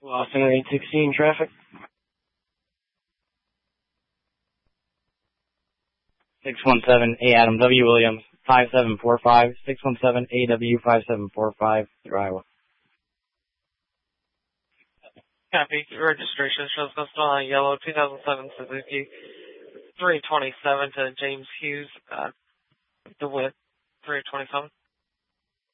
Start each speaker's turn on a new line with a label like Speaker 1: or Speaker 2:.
Speaker 1: Lost Center 816 traffic. 617 A Adam W. Williams 5745. 617 AW 5745 through Iowa.
Speaker 2: Copy. Registration shows us on a yellow 2007 Suzuki 327 to James Hughes, DeWitt 327.